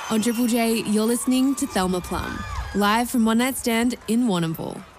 On Triple J, you're listening to Thelma Plum, live from One Night Stand in Warrnambool.